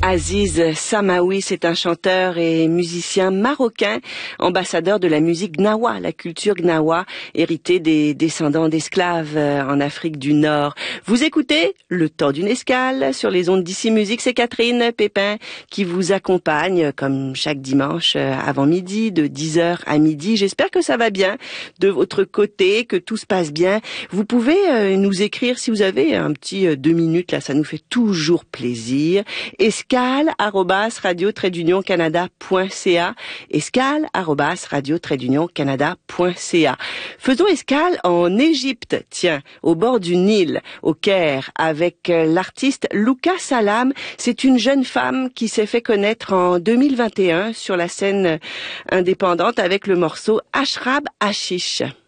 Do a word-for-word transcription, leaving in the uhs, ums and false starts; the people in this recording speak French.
Aziz Samaoui, c'est un chanteur et musicien marocain, ambassadeur de la musique gnawa, la culture gnawa, héritée des descendants d'esclaves en Afrique du Nord. Vous écoutez Le Temps d'une escale sur les ondes d'Ici Musique. C'est Catherine Pépin qui vous accompagne comme chaque dimanche avant midi, de dix heures à midi. J'espère que ça va bien de votre côté, que tout se passe bien. Vous pouvez nous écrire si vous avez un petit deux minutes, là, ça nous fait toujours plaisir. Escale arobase radio trait d'union canada point c a, escale arobase radio trait d'union canada point c a. Faisons escale en Égypte, tiens, au bord du Nil, au Caire, avec l'artiste Louka Salam. C'est une jeune femme qui s'est fait connaître en deux mille vingt et un sur la scène indépendante avec le morceau Ashrab Hashish.